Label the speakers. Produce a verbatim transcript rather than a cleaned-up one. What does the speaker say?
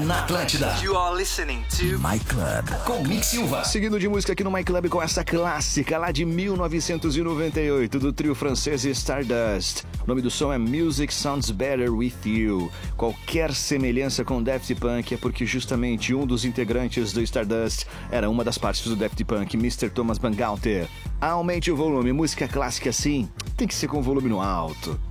Speaker 1: na Atlântida.
Speaker 2: You are listening to
Speaker 1: My Club com Mick Silva. Seguindo de música aqui no My Club com essa clássica lá de mil novecentos e noventa e oito do trio francês Stardust. O nome do som é Music Sounds Better With You. Qualquer semelhança com Daft Punk é porque justamente um dos integrantes do Stardust era uma das partes do Daft Punk, mister Thomas Bangalter. Aumente o volume, música clássica assim tem que ser com volume no alto.